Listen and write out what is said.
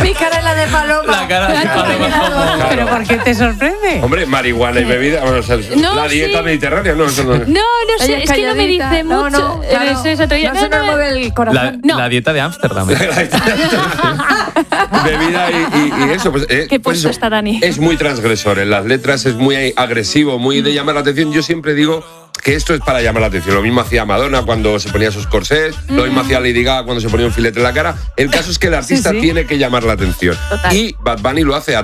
Mi cara es la de Paloma. La cara de Paloma. Claro. ¿Pero por qué te sorprende? Hombre, marihuana y bebida, bueno, o sea, No, la dieta sí. mediterránea, no, eso no. No sé, Ella es que no me calladita. dice mucho. No, claro. Es eso, No se nos mueve el corazón. La dieta de Ámsterdam. Bebida y eso, pues, Qué pues puesto eso, está Dani. es muy transgresor en las letras, es muy agresivo, muy de llamar la atención. Yo siempre digo que esto es para llamar la atención. Lo mismo hacía Madonna cuando se ponía sus corsés, lo mismo hacía Lady Gaga cuando se ponía un filete en la cara. El caso es que el artista sí. tiene que llamar la atención. Total. Y Bad Bunny lo hace a